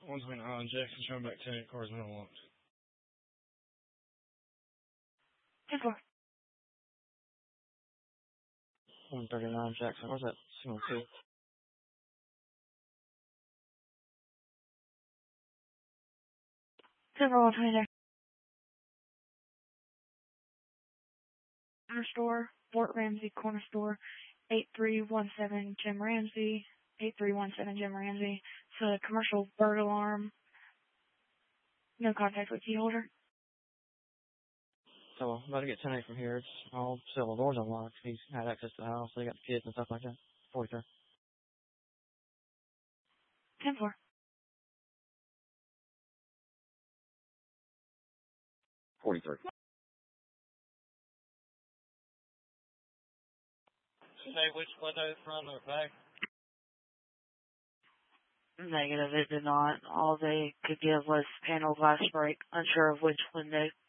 129 Jackson, showing back 10, cars not unlocked. 10-4. 139 Jackson, where's that signal 2? Corner store, Fort Ramsey corner store, 8317 Jim Ramsey, 8317 Jim Ramsey. It's a commercial bird alarm. No contact with key holder. So, I'm about to get 10-8 from here. It's all several doors unlocked. He's had access to the house. They got the kids and stuff like that. 43. 10-4. 43. Say which window, front or back? Negative, it did not. All they could give was panel glass break. Unsure of which window.